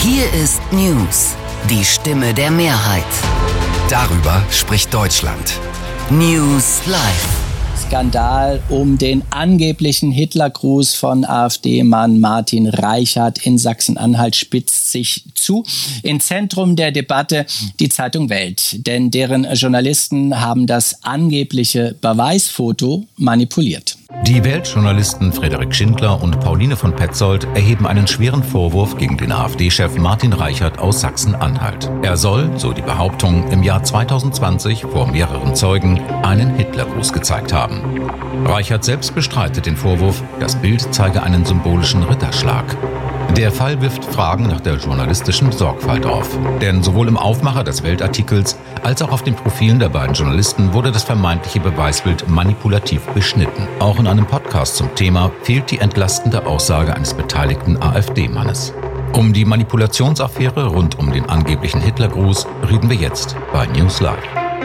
Hier ist News, die Stimme der Mehrheit. Darüber spricht Deutschland. News Live. Skandal um den angeblichen Hitlergruß von AfD-Mann Martin Reichert in Sachsen-Anhalt spitzt sich zu. Im Zentrum der Debatte die Zeitung Welt, denn deren Journalisten haben das angebliche Beweisfoto manipuliert. Die Weltjournalisten Frederik Schindler und Pauline von Petzold erheben einen schweren Vorwurf gegen den AfD-Chef Martin Reichert aus Sachsen-Anhalt. Er soll, so die Behauptung, im Jahr 2020 vor mehreren Zeugen einen Hitlergruß gezeigt haben. Reichert selbst bestreitet den Vorwurf, das Bild zeige einen symbolischen Ritterschlag. Der Fall wirft Fragen nach der journalistischen Sorgfalt auf. Denn sowohl im Aufmacher des Weltartikels als auch auf den Profilen der beiden Journalisten wurde das vermeintliche Beweisbild manipulativ beschnitten. Auch in einem Podcast zum Thema fehlt die entlastende Aussage eines beteiligten AfD-Mannes. Um die Manipulationsaffäre rund um den angeblichen Hitlergruß reden wir jetzt bei News Live.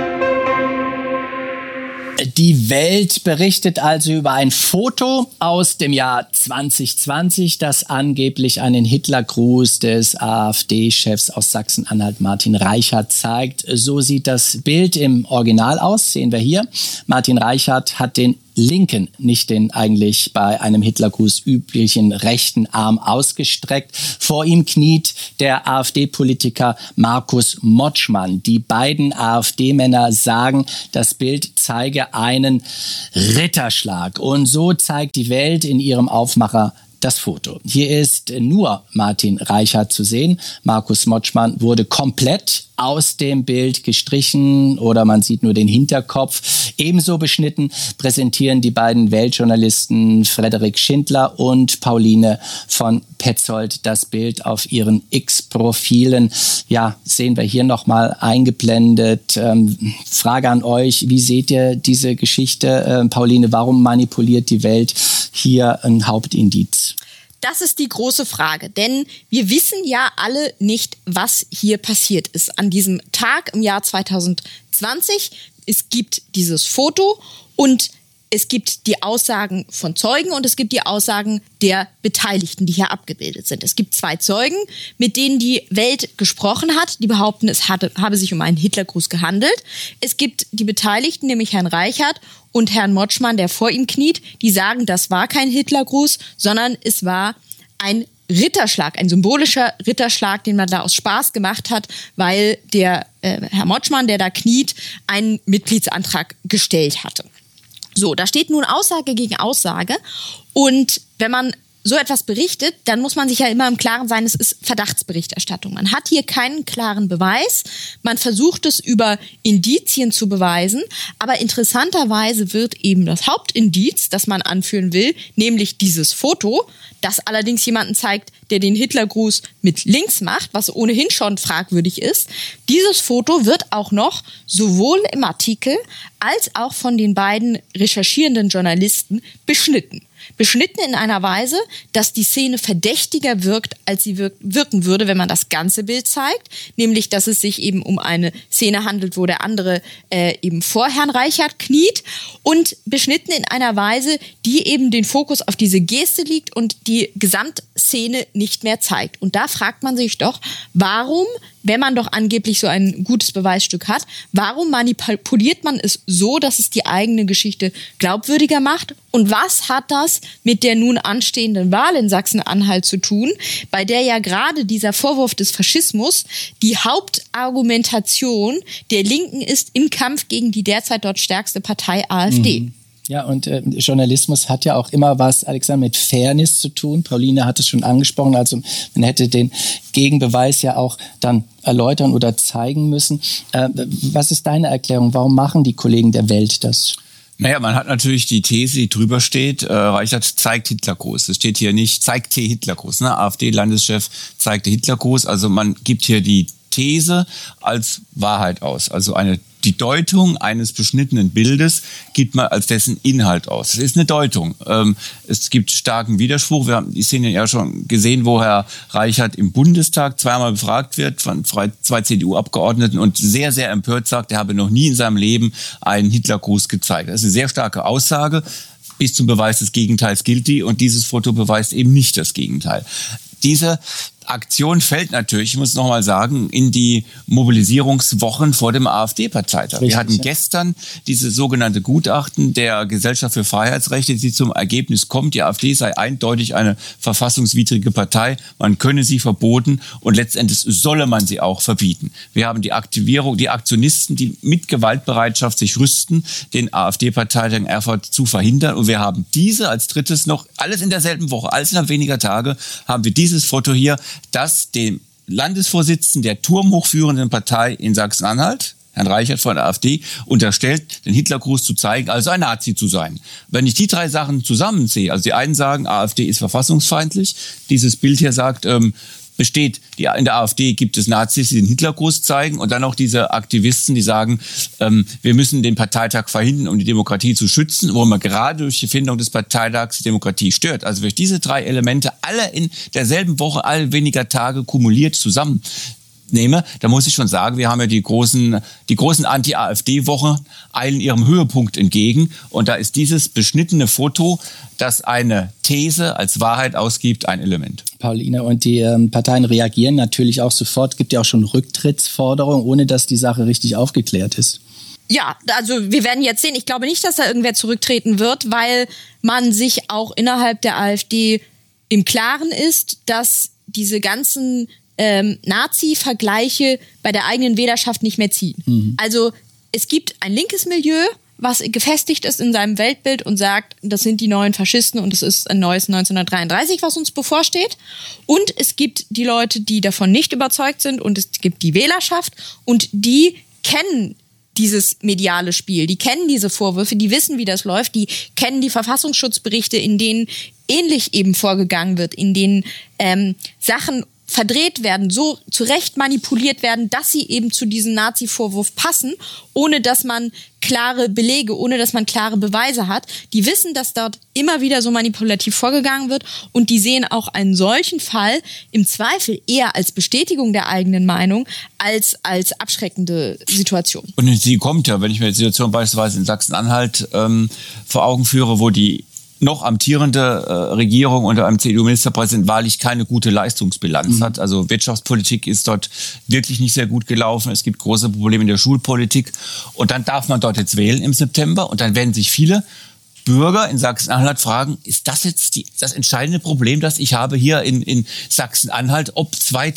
Die Welt berichtet also über ein Foto aus dem Jahr 2020, das angeblich einen Hitlergruß des AfD-Chefs aus Sachsen-Anhalt Martin Reichert zeigt. So sieht das Bild im Original aus, sehen wir hier. Martin Reichert hat den linken, nicht den eigentlich bei einem Hitlergruß üblichen rechten Arm ausgestreckt. Vor ihm kniet der AfD-Politiker Markus Motschmann. Die beiden AfD-Männer sagen, das Bild zeige einen Ritterschlag. Und so zeigt die Welt in ihrem Aufmacher das Foto. Hier ist nur Martin Reichert zu sehen. Markus Motschmann wurde komplett aus dem Bild gestrichen oder man sieht nur den Hinterkopf. Ebenso beschnitten präsentieren die beiden Weltjournalisten Frederik Schindler und Pauline von Petzold das Bild auf ihren X-Profilen. Ja, sehen wir hier nochmal eingeblendet. Frage an euch, wie seht ihr diese Geschichte? Pauline, warum manipuliert die Welt hier ein Hauptindiz? Das ist die große Frage, denn wir wissen ja alle nicht, was hier passiert ist an diesem Tag im Jahr 2020. Es gibt dieses Foto und es gibt die Aussagen von Zeugen und es gibt die Aussagen der Beteiligten, die hier abgebildet sind. Es gibt 2 Zeugen, mit denen die Welt gesprochen hat, die behaupten, es habe sich um einen Hitlergruß gehandelt. Es gibt die Beteiligten, nämlich Herrn Reichert und Herrn Motschmann, der vor ihm kniet, die sagen, das war kein Hitlergruß, sondern es war ein Ritterschlag, ein symbolischer Ritterschlag, den man da aus Spaß gemacht hat, weil der Herr Motschmann, der da kniet, einen Mitgliedsantrag gestellt hatte. So, da steht nun Aussage gegen Aussage und wenn man so etwas berichtet, dann muss man sich ja immer im Klaren sein, es ist Verdachtsberichterstattung. Man hat hier keinen klaren Beweis, man versucht es über Indizien zu beweisen, aber interessanterweise wird eben das Hauptindiz, das man anführen will, nämlich dieses Foto, das allerdings jemanden zeigt, der den Hitlergruß mit links macht, was ohnehin schon fragwürdig ist. Dieses Foto wird auch noch sowohl im Artikel als auch von den beiden recherchierenden Journalisten beschnitten. Beschnitten in einer Weise, dass die Szene verdächtiger wirkt, als sie wirken würde, wenn man das ganze Bild zeigt. Nämlich, dass es sich eben um eine Szene handelt, wo der andere eben vor Herrn Reichert kniet. Und beschnitten in einer Weise, die eben den Fokus auf diese Geste liegt und die Gesamtszene nicht mehr zeigt. Und da fragt man sich doch, warum, wenn man doch angeblich so ein gutes Beweisstück hat, warum manipuliert man es so, dass es die eigene Geschichte glaubwürdiger macht? Und was hat das mit der nun anstehenden Wahl in Sachsen-Anhalt zu tun, bei der ja gerade dieser Vorwurf des Faschismus die Hauptargumentation der Linken ist im Kampf gegen die derzeit dort stärkste Partei AfD? Ja, und Journalismus hat ja auch immer was, Alexander, mit Fairness zu tun. Pauline hat es schon angesprochen, also man hätte den Gegenbeweis ja auch dann erläutern oder zeigen müssen. Was ist deine Erklärung? Warum machen die Kollegen der Welt das? Naja, man hat natürlich die These, die drüber steht, Reichert zeigt Hitlergruß. Es steht hier nicht, zeigt hier Hitlergruß. Ne? AfD-Landeschef zeigte Hitlergruß. Also man gibt hier die These als Wahrheit aus. Also die Deutung eines beschnittenen Bildes gibt man als dessen Inhalt aus. Es ist eine Deutung. Es gibt starken Widerspruch. Wir haben die Szene ja schon gesehen, wo Herr Reichert im Bundestag zweimal befragt wird von 2 CDU-Abgeordneten und sehr, sehr empört sagt, er habe noch nie in seinem Leben einen Hitlergruß gezeigt. Das ist eine sehr starke Aussage. Bis zum Beweis des Gegenteils gilt die und dieses Foto beweist eben nicht das Gegenteil. Diese Aktion fällt natürlich, ich muss nochmal sagen, in die Mobilisierungswochen vor dem AfD-Parteitag. Wir hatten gestern diese sogenannte Gutachten der Gesellschaft für Freiheitsrechte, die zum Ergebnis kommt, die AfD sei eindeutig eine verfassungswidrige Partei, man könne sie verboten und letztendlich solle man sie auch verbieten. Wir haben die Aktivierung, die Aktionisten, die mit Gewaltbereitschaft sich rüsten, den AfD-Parteitag in Erfurt zu verhindern. Und wir haben diese als drittes noch, alles in derselben Woche, alles innerhalb weniger Tage, haben wir dieses Foto hier, das dem Landesvorsitzenden der turmhochführenden Partei in Sachsen-Anhalt, Herrn Reichert von der AfD, unterstellt, den Hitlergruß zu zeigen, also ein Nazi zu sein. Wenn ich die drei Sachen zusammenziehe, also die einen sagen, AfD ist verfassungsfeindlich, dieses Bild hier sagt, besteht, in der AfD gibt es Nazis, die den Hitlergruß zeigen und dann auch diese Aktivisten, die sagen, wir müssen den Parteitag verhindern, um die Demokratie zu schützen, wo man gerade durch die Findung des Parteitags die Demokratie stört. Also wenn ich diese drei Elemente alle in derselben Woche, alle weniger Tage kumuliert zusammen nehme, da muss ich schon sagen, wir haben ja die großen Anti-AfD-Wochen eilen ihrem Höhepunkt entgegen und da ist dieses beschnittene Foto, das eine These als Wahrheit ausgibt, ein Element. Pauline, und die Parteien reagieren natürlich auch sofort. Es gibt ja auch schon Rücktrittsforderungen, ohne dass die Sache richtig aufgeklärt ist. Ja, also wir werden jetzt sehen. Ich glaube nicht, dass da irgendwer zurücktreten wird, weil man sich auch innerhalb der AfD im Klaren ist, dass diese ganzen Nazi-Vergleiche bei der eigenen Wählerschaft nicht mehr ziehen. Mhm. Also es gibt ein linkes Milieu, was gefestigt ist in seinem Weltbild und sagt, das sind die neuen Faschisten und es ist ein neues 1933, was uns bevorsteht. Und es gibt die Leute, die davon nicht überzeugt sind und es gibt die Wählerschaft und die kennen dieses mediale Spiel, die kennen diese Vorwürfe, die wissen, wie das läuft, die kennen die Verfassungsschutzberichte, in denen ähnlich eben vorgegangen wird, in denen Sachen verdreht werden, so zurecht manipuliert werden, dass sie eben zu diesem Nazi-Vorwurf passen, ohne dass man klare Belege, ohne dass man klare Beweise hat. Die wissen, dass dort immer wieder so manipulativ vorgegangen wird und die sehen auch einen solchen Fall im Zweifel eher als Bestätigung der eigenen Meinung als abschreckende Situation. Und sie kommt ja, wenn ich mir die Situation beispielsweise in Sachsen-Anhalt vor Augen führe, wo die noch amtierende Regierung unter einem CDU-Ministerpräsidenten wahrlich keine gute Leistungsbilanz hat. Also Wirtschaftspolitik ist dort wirklich nicht sehr gut gelaufen. Es gibt große Probleme in der Schulpolitik. Und dann darf man dort jetzt wählen im September. Und dann werden sich viele Bürger in Sachsen-Anhalt fragen, ist das jetzt das entscheidende Problem, das ich habe hier in Sachsen-Anhalt, ob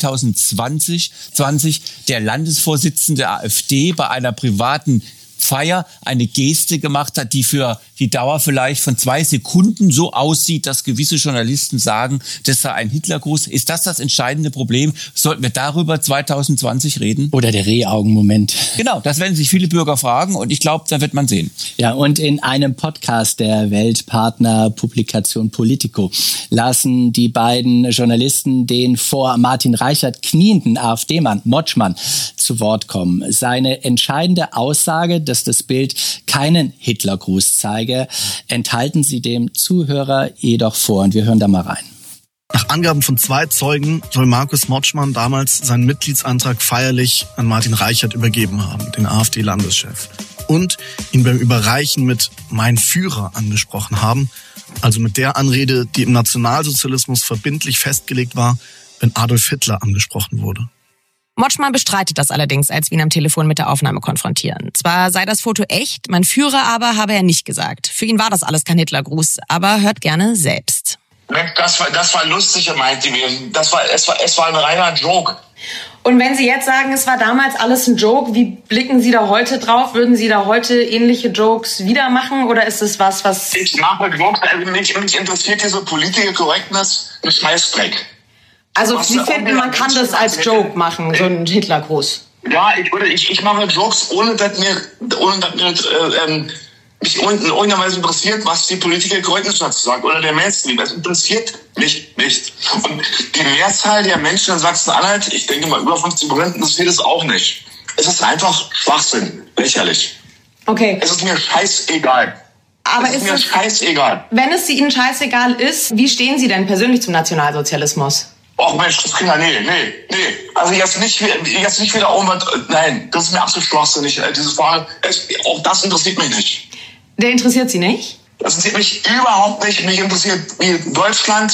2020 der Landesvorsitzende der AfD bei einer privaten Feier eine Geste gemacht hat, die für die Dauer vielleicht von 2 Sekunden so aussieht, dass gewisse Journalisten sagen, das sei ein Hitlergruß. Ist das entscheidende Problem? Sollten wir darüber 2020 reden? Oder der Rehaugen-Moment. Genau, das werden sich viele Bürger fragen und ich glaube, da wird man sehen. Ja, und in einem Podcast der Weltpartner-Publikation Politico lassen die beiden Journalisten den vor Martin Reichert knienden AfD-Mann Motschmann zu Wort kommen. Seine entscheidende Aussage, dass das Bild keinen Hitlergruß zeige, enthalten sie dem Zuhörer jedoch vor. Und wir hören da mal rein. Nach Angaben von 2 Zeugen soll Markus Motschmann damals seinen Mitgliedsantrag feierlich an Martin Reichert übergeben haben, den AfD-Landeschef. Und ihn beim Überreichen mit "Mein Führer" angesprochen haben, also mit der Anrede, die im Nationalsozialismus verbindlich festgelegt war, wenn Adolf Hitler angesprochen wurde. Motschmann bestreitet das allerdings, als wir ihn am Telefon mit der Aufnahme konfrontieren. Zwar sei das Foto echt, mein Führer aber habe er nicht gesagt. Für ihn war das alles kein Hitlergruß, aber hört gerne selbst. Das war lustig gemeint gewesen. Es war ein reiner Joke. Und wenn Sie jetzt sagen, es war damals alles ein Joke, wie blicken Sie da heute drauf? Würden Sie da heute ähnliche Jokes wieder machen oder ist es was... Ich mache Jokes, mich interessiert diese politische Korrektness, ein Scheißdreck. Also Sie finden, man kann das als Joke machen, so ein Hitlergruß? Ja, ich mache Jokes, ohne dass mich in irgendeiner Weise interessiert, was die Politiker Korrektness dazu sagt oder der Mainstream. Es interessiert mich nicht. Und die Mehrzahl der Menschen in Sachsen-Anhalt, ich denke mal über 50%, interessiert es auch nicht. Es ist einfach Schwachsinn, lächerlich. Okay. Es ist mir scheißegal. Aber es ist mir scheißegal. Wenn es Ihnen scheißegal ist, wie stehen Sie denn persönlich zum Nationalsozialismus? Och Mensch, Kinder, nee. Also jetzt nicht wieder irgendwas, nein, das ist mir absolut schwachsinnig. Diese Frage, auch das interessiert mich nicht. Der interessiert Sie nicht? Das interessiert mich überhaupt nicht. Mich interessiert, wie Deutschland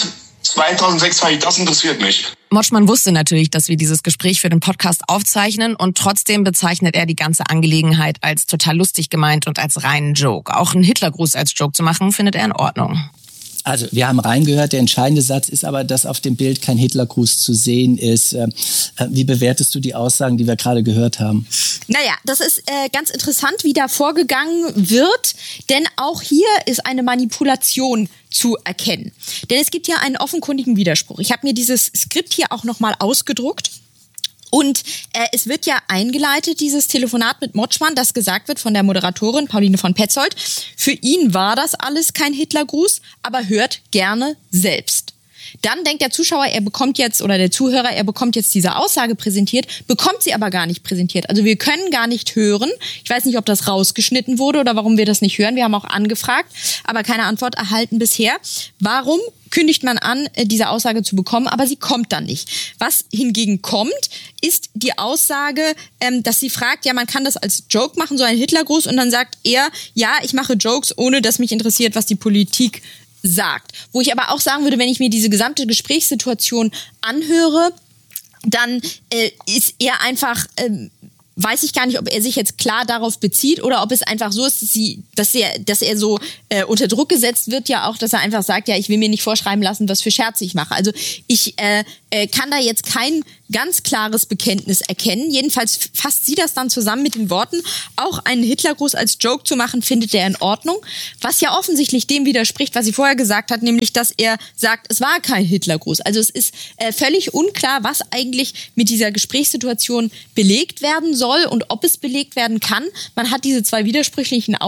2026, das interessiert mich. Motschmann wusste natürlich, dass wir dieses Gespräch für den Podcast aufzeichnen und trotzdem bezeichnet er die ganze Angelegenheit als total lustig gemeint und als reinen Joke. Auch einen Hitlergruß als Joke zu machen, findet er in Ordnung. Also wir haben reingehört, der entscheidende Satz ist aber, dass auf dem Bild kein Hitlergruß zu sehen ist. Wie bewertest du die Aussagen, die wir gerade gehört haben? Naja, das ist ganz interessant, wie da vorgegangen wird, denn auch hier ist eine Manipulation zu erkennen. Denn es gibt ja einen offenkundigen Widerspruch. Ich habe mir dieses Skript hier auch nochmal ausgedruckt. Und es wird ja eingeleitet, dieses Telefonat mit Motschmann, das gesagt wird von der Moderatorin Pauline von Petzold. Für ihn war das alles kein Hitlergruß, aber hört gerne selbst. Dann denkt der Zuschauer, er bekommt jetzt, oder der Zuhörer, er bekommt jetzt diese Aussage präsentiert, bekommt sie aber gar nicht präsentiert. Also wir können gar nicht hören. Ich weiß nicht, ob das rausgeschnitten wurde oder warum wir das nicht hören. Wir haben auch angefragt, aber keine Antwort erhalten bisher. Warum kündigt man an, diese Aussage zu bekommen, aber sie kommt dann nicht. Was hingegen kommt, ist die Aussage, dass sie fragt, ja, man kann das als Joke machen, so ein Hitlergruß, und dann sagt er, ja, ich mache Jokes, ohne dass mich interessiert, was die Politik sagt. Wo ich aber auch sagen würde, wenn ich mir diese gesamte Gesprächssituation anhöre, dann ist er einfach, weiß ich gar nicht, ob er sich jetzt klar darauf bezieht oder ob es einfach so ist, dass er so unter Druck gesetzt wird, ja auch, dass er einfach sagt, ja, ich will mir nicht vorschreiben lassen, was für Scherze ich mache. Also ich kann da jetzt kein ganz klares Bekenntnis erkennen. Jedenfalls fasst sie das dann zusammen mit den Worten, auch einen Hitlergruß als Joke zu machen, findet er in Ordnung. Was ja offensichtlich dem widerspricht, was sie vorher gesagt hat, nämlich, dass er sagt, es war kein Hitlergruß. Also es ist völlig unklar, was eigentlich mit dieser Gesprächssituation belegt werden soll und ob es belegt werden kann. Man hat diese zwei widersprüchlichen